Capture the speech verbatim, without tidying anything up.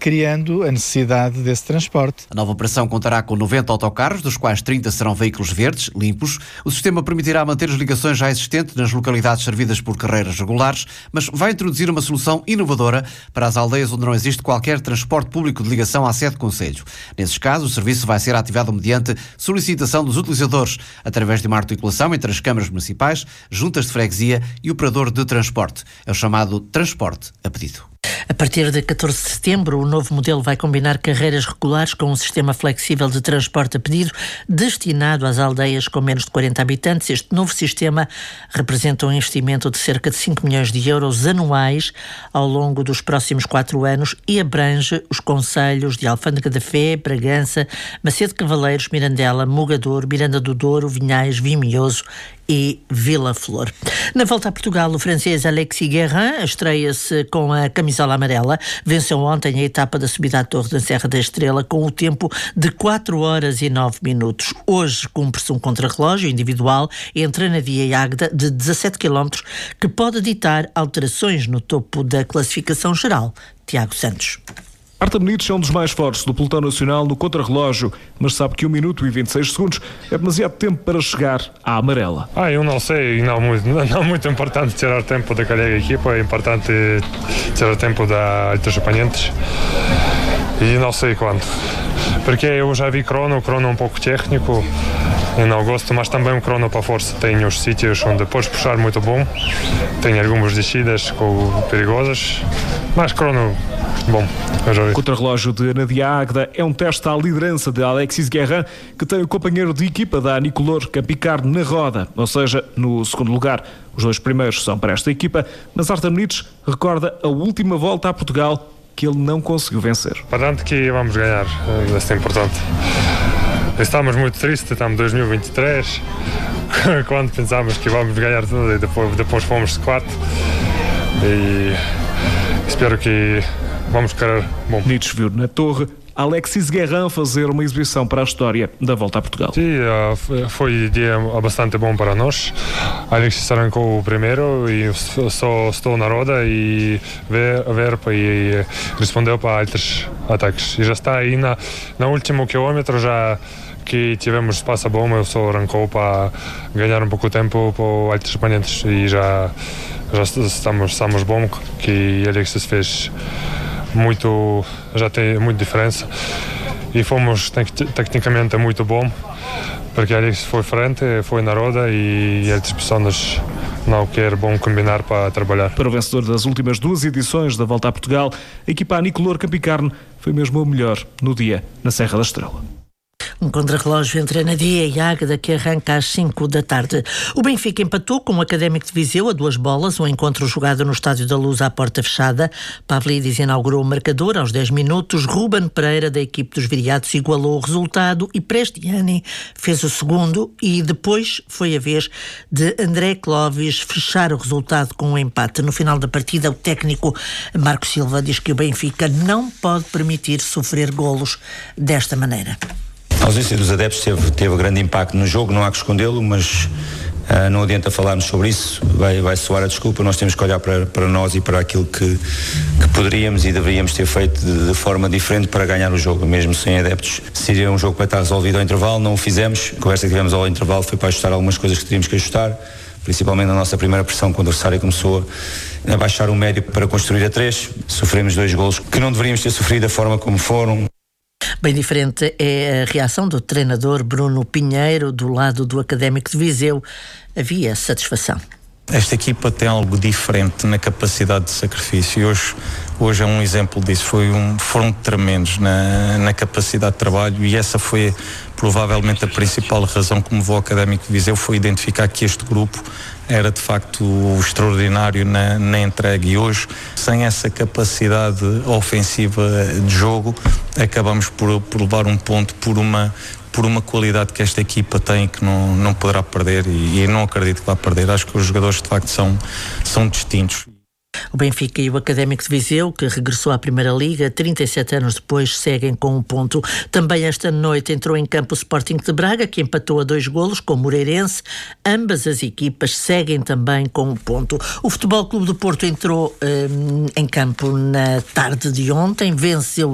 criando a necessidade desse transporte. A nova operação contará com noventa autocarros, dos quais trinta serão veículos verdes, limpos. O sistema permitirá manter as ligações já existentes nas localidades servidas por carreiras regulares, mas vai introduzir uma solução inovadora para as aldeias onde não existe qualquer transporte público de ligação à sede do concelho. Nesses casos, o serviço vai ser ativado mediante solicitação dos utilizadores, através de uma articulação entre as câmaras municipais, juntas de freguesia e operador de transporte. É o chamado transporte a pedido. A partir de catorze de setembro, o novo modelo vai combinar carreiras regulares com um sistema flexível de transporte a pedido destinado às aldeias com menos de quarenta habitantes. Este novo sistema representa um investimento de cerca de cinco milhões de euros anuais ao longo dos próximos quatro anos e abrange os concelhos de Alfândega da Fé, Bragança, Macedo de Cavaleiros, Mirandela, Mogador, Miranda do Douro, Vinhais, Vimioso e Vila Flor. Na volta a Portugal, o francês Alexis Guérin estreia-se com a camisola amarela. Venceu ontem a etapa da subida à Torre da Serra da Estrela com o tempo de quatro horas e nove minutos. Hoje cumpre-se um contrarrelógio individual entre Anadia e Águeda de dezassete quilómetros que pode ditar alterações no topo da classificação geral. Tiago Santos. Marta Benítez é um dos mais fortes do pelotão nacional no contrarrelógio, mas sabe que um minuto e vinte e seis segundos é demasiado tempo para chegar à amarela. Ah, eu não sei, não muito, não muito importante tirar tempo daquela equipa, é importante tirar tempo da Altos Apanhantes e não sei quanto, porque eu já vi crono, o crono é um pouco técnico, eu não gosto, mas também um crono para força. Tem os sítios onde podes puxar muito bom, tem algumas descidas perigosas, mas crono bom. O contrarrelógio de Anadia Águeda é um teste à liderança de Alexis Guérin, que tem o companheiro de equipa da Nicolor Campicar na roda, ou seja, no segundo lugar. Os dois primeiros são para esta equipa, mas Marta Benítez recorda a última volta a Portugal que ele não conseguiu vencer. Para que vamos ganhar, isso é importante. Estamos muito tristes, estamos em dois mil e vinte e três, quando pensámos que vamos ganhar tudo e depois, depois fomos de quatro. E espero que vamos ficar bom. Benítez viu na Torre Alexis Guérin fazer uma exibição para a história da volta a Portugal. Sim, foi um dia bastante bom para nós. Alexis arrancou o primeiro e só estou na roda e ver, ver e respondeu para altos ataques. E já está aí na, no último quilômetro, já que tivemos espaço bom, ele só arrancou para ganhar um pouco de tempo para altos apanhantes e já, já estamos, estamos bom, que Alexis fez muito, já tem muita diferença e fomos tecnicamente muito bom, porque Alexis foi frente, foi na roda e as pessoas não quer bom combinar para trabalhar. Para o vencedor das últimas duas edições da Volta a Portugal, a equipa Nicolor Campicarne foi mesmo o melhor no dia na Serra da Estrela. Um contrarrelógio entre Anadia e Águeda que arranca às cinco da tarde. O Benfica empatou com o Académico de Viseu a duas bolas, um encontro jogado no Estádio da Luz à porta fechada. Pavlidis inaugurou o marcador aos dez minutos. Ruben Pereira, da equipe dos Viriatos, igualou o resultado e Prestiani fez o segundo e depois foi a vez de André Clóvis fechar o resultado com um empate. No final da partida, o técnico Marco Silva diz que o Benfica não pode permitir sofrer golos desta maneira. A ausência dos adeptos teve, teve grande impacto no jogo, não há que escondê-lo, mas uh, não adianta falarmos sobre isso, vai, vai soar a desculpa, nós temos que olhar para, para nós e para aquilo que, que poderíamos e deveríamos ter feito de, de forma diferente para ganhar o jogo, mesmo sem adeptos. Seria um jogo para estar resolvido ao intervalo, não o fizemos, a conversa que tivemos ao intervalo foi para ajustar algumas coisas que teríamos que ajustar, principalmente na nossa primeira pressão, quando o adversário começou a baixar o médio para construir a três, sofremos dois golos que não deveríamos ter sofrido da forma como foram. Bem diferente é a reação do treinador Bruno Pinheiro do lado do Académico de Viseu. Havia satisfação. Esta equipa tem algo diferente na capacidade de sacrifício e hoje, hoje é um exemplo disso. Foi um, foram tremendos na, na capacidade de trabalho e essa foi provavelmente a principal razão que me levou ao Académico de Viseu, foi identificar que este grupo era de facto extraordinário na, na entrega e hoje, sem essa capacidade ofensiva de jogo, acabamos por, por levar um ponto por uma, por uma qualidade que esta equipa tem que não, não poderá perder e, e não acredito que vá perder. Acho que os jogadores de facto são, são distintos. O Benfica e o Académico de Viseu, que regressou à Primeira Liga, trinta e sete anos depois, seguem com um ponto. Também esta noite entrou em campo o Sporting de Braga, que empatou a dois golos com o Moreirense. Ambas as equipas seguem também com um ponto. O Futebol Clube do Porto entrou hum, em campo na tarde de ontem, venceu